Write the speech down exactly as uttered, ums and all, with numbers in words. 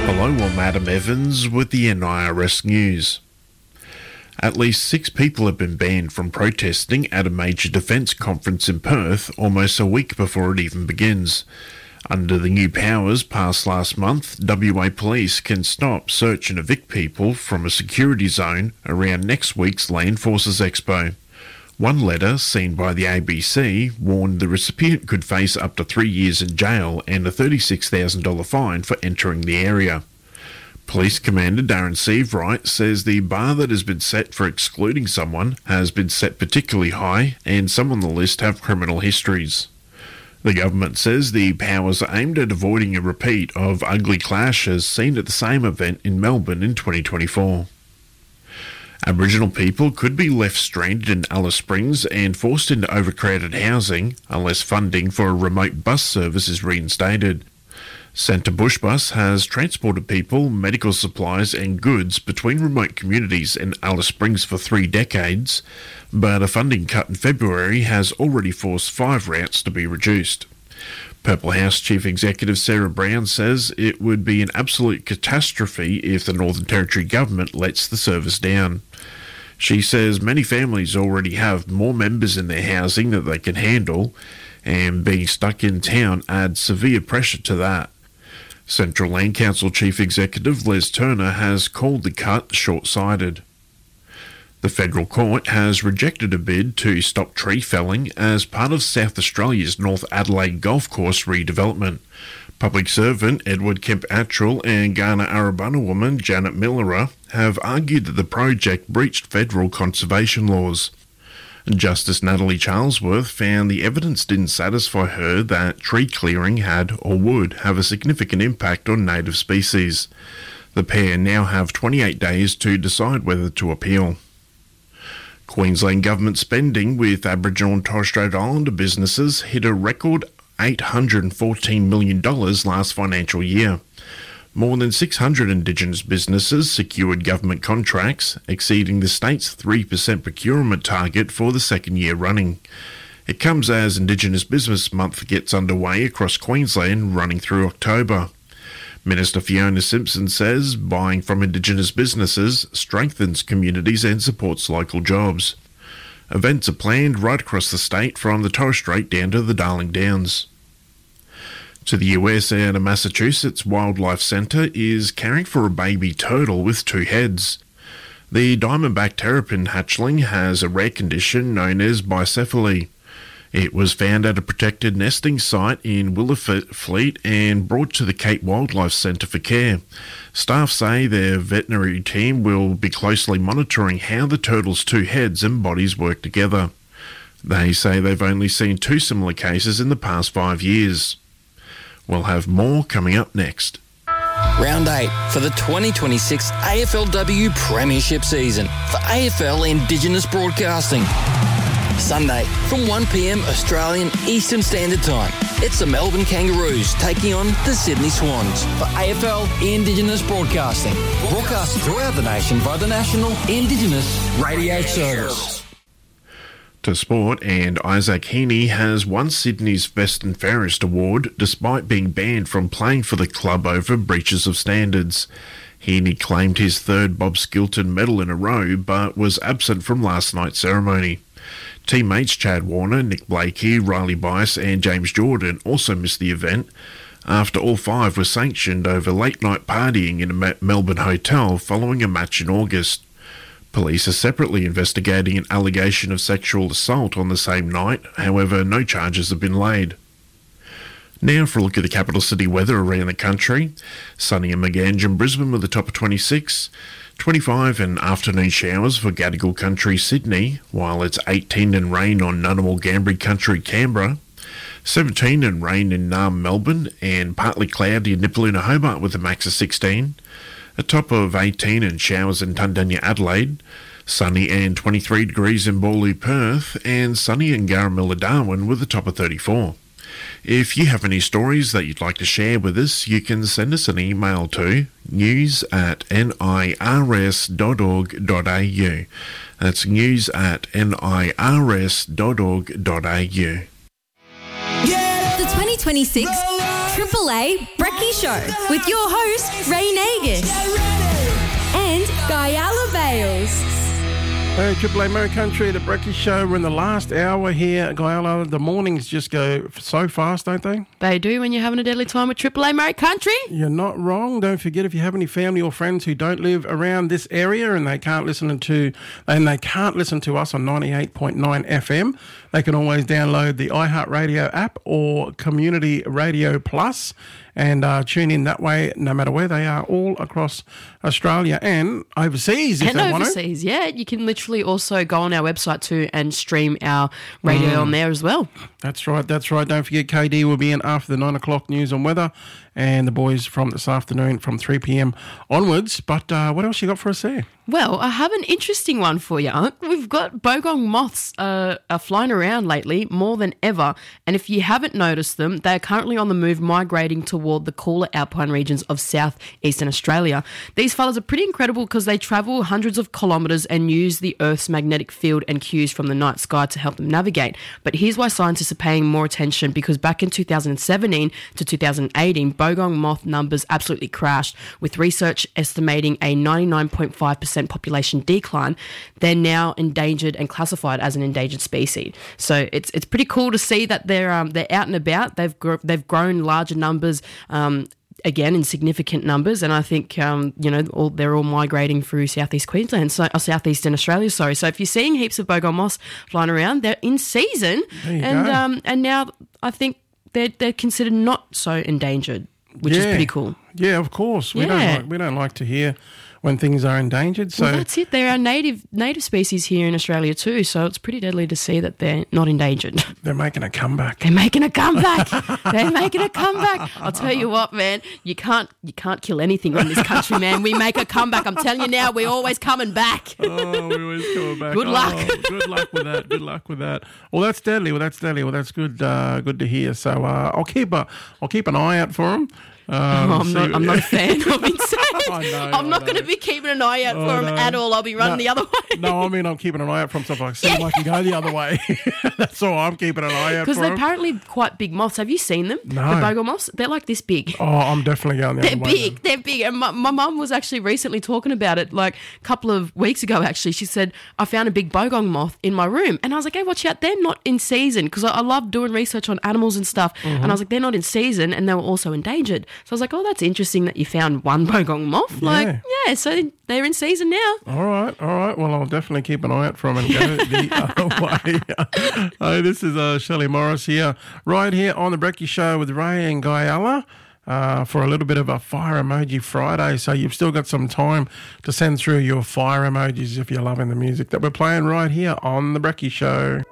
Hello, I'm Adam Evans with the N I R S News. At least six people have been banned from protesting at a major defence conference in Perth almost a week before it even begins. Under the new powers passed last month, W A Police can stop, search and evict people from a security zone around next week's Land Forces Expo. One letter, seen by the A B C, warned the recipient could face up to three years in jail and a thirty-six thousand dollars fine for entering the area. Police Commander Darren Seavright says the bar that has been set for excluding someone has been set particularly high, and some on the list have criminal histories. The government says the powers are aimed at avoiding a repeat of ugly clashes seen at the same event in Melbourne in twenty twenty-four. Aboriginal people could be left stranded in Alice Springs and forced into overcrowded housing unless funding for a remote bus service is reinstated. Centre Bush Bus has transported people, medical supplies and goods between remote communities in Alice Springs for three decades, but a funding cut in February has already forced five routes to be reduced. Purple House Chief Executive Sarah Brown says it would be an absolute catastrophe if the Northern Territory government lets the service down. She says many families already have more members in their housing than they can handle, and being stuck in town adds severe pressure to that. Central Land Council Chief Executive Les Turner has called the cut short-sighted. The Federal Court has rejected a bid to stop tree felling as part of South Australia's North Adelaide Golf Course redevelopment. Public servant Edward Kemp-Attrell and Kaurna Arrabunna woman Janet Millerer have argued that the project breached federal conservation laws. Justice Natalie Charlesworth found the evidence didn't satisfy her that tree clearing had or would have a significant impact on native species. The pair now have twenty-eight days to decide whether to appeal. Queensland government spending with Aboriginal and Torres Strait Islander businesses hit a record eight hundred fourteen million dollars last financial year. More than six hundred Indigenous businesses secured government contracts, exceeding the state's three percent procurement target for the second year running. It comes as Indigenous Business Month gets underway across Queensland, running through October. Minister Fiona Simpson says buying from Indigenous businesses strengthens communities and supports local jobs. Events are planned right across the state from the Torres Strait down to the Darling Downs. To the U S, and a Massachusetts Wildlife Centre is caring for a baby turtle with two heads. The diamondback terrapin hatchling has a rare condition known as bicephaly. It was found at a protected nesting site in Willowfleet and brought to the Cape Wildlife Centre for care. Staff say their veterinary team will be closely monitoring how the turtle's two heads and bodies work together. They say they've only seen two similar cases in the past five years. We'll have more coming up next. Round eight for the twenty twenty-six A F L W Premiership season for A F L Indigenous Broadcasting. Sunday from one p.m. Australian Eastern Standard Time. It's the Melbourne Kangaroos taking on the Sydney Swans for A F L Indigenous Broadcasting. Broadcasting throughout the nation by the National Indigenous Radio Service. To sport, and Isaac Heaney has won Sydney's Best and Fairest award despite being banned from playing for the club over breaches of standards. Heaney claimed his third Bob Skilton medal in a row but was absent from last night's ceremony. Teammates Chad Warner, Nick Blakey, Riley Bice and James Jordan also missed the event after all five were sanctioned over late-night partying in a Melbourne hotel following a match in August. Police are separately investigating an allegation of sexual assault on the same night, however no charges have been laid. Now for a look at the capital city weather around the country. Sunny in Maganj and Brisbane with a top of twenty-six, twenty-five and afternoon showers for Gadigal Country, Sydney, while it's eighteen and rain on Ngunnawal Gambri Country, Canberra, seventeen and rain in Naarm, Melbourne, and partly cloudy in Nipaluna, Hobart with a max of sixteen. A top of eighteen and showers in Tundunya, Adelaide, sunny and twenty-three degrees in Bawley, Perth, and sunny in Garamilla, Darwin with a top of thirty-four. If you have any stories that you'd like to share with us, you can send us an email to news at nirs dot org dot a u. That's news at nirs dot org dot a u. The twenty twenty-six Triple A Brekkie Show with your host, Ray Nagus and Guyala Bales. Hey, Triple A Murray Country, the Brekkie Show. We're in the last hour here, Guyala. The mornings just go so fast, don't they? They do when you're having a deadly time with Triple A Murray Country. You're not wrong. Don't forget, if you have any family or friends who don't live around this area and they can't listen to and they can't listen to us on ninety-eight point nine F M, they can always download the iHeartRadio app or Community Radio Plus and uh, tune in that way, no matter where they are, all across Australia and overseas if and they overseas, yeah. You can literally also go on our website too and stream our radio mm. on there as well. That's right, that's right. Don't forget, K D will be in after the nine o'clock news and weather, and the boys from this afternoon from three p.m. onwards. But uh, what else you got for us there? Well, I have an interesting one for you. We've got bogong moths uh, are flying around lately more than ever, and if you haven't noticed them, they are currently on the move, migrating toward the cooler alpine regions of southeastern Australia. These fellas are pretty incredible because they travel hundreds of kilometres and use the Earth's magnetic field and cues from the night sky to help them navigate. But here's why scientists are paying more attention, because back in two thousand seventeen to two thousand eighteen, bogong moth numbers absolutely crashed, with research estimating a ninety-nine point five percent population decline. They're now endangered and classified as an endangered species. So it's it's pretty cool to see that they're um, they're out and about. They've gr- they've grown larger numbers. Um, Again, in significant numbers, and I think um, you know all, they're all migrating through southeast Queensland, so or southeastern Australia. Sorry, so if you're seeing heaps of bogong moths flying around, they're in season, and go. um, and now I think they're they're considered not so endangered, which yeah. is pretty cool. Yeah, of course. We Yeah. don't like, we don't like to hear when things are endangered. So Well, that's it. They're our native native species here in Australia too, so it's pretty deadly to see that they're not endangered. they're making a comeback. They're making a comeback. They're making a comeback. I'll tell you what, man. You can't you can't kill anything on this country, man. We make a comeback. I'm telling you now, we're always coming back. Oh, we're always coming back. Good luck. Oh, good luck with that. Good luck with that. Well, that's deadly. Well, that's deadly. Well, that's good. Uh, good to hear. So uh, I'll keep a I'll keep an eye out for them. Um, oh, I'm, not, I'm not a fan of insane. I know, I'm I not know. going to be keeping an eye out Oh, for him no. at all. I'll be running No. the other way. No, I mean I'm keeping an eye out for them so if I see them, I can go the other way. That's all. I'm keeping an eye out for Because they're them. apparently quite big moths. Have you seen them? No. The bogong moths? They're like this big. Oh, I'm definitely going the They're other way. big. They're big. And my, my mum was actually recently talking about it, like a couple of weeks ago, actually. She said, I found a big bogong moth in my room. And I was like, hey, watch out. They're not in season. Because I, I love doing research on animals and stuff. Mm-hmm. And I was like, they're not in season. And they were also endangered. So I was like, oh, that's interesting that you found one bogong moth. Like, Yeah. yeah, so they're in season now. All right, all right. Well, I'll definitely keep an eye out for them and go the other way. Hey, this is uh, Shelley Morris here, right here on the Brekkie Show with Ray and Guyala. Uh, for a little bit of a Fire Emoji Friday. So you've still got some time to send through your fire emojis if you're loving the music that we're playing right here on the Brekkie Show.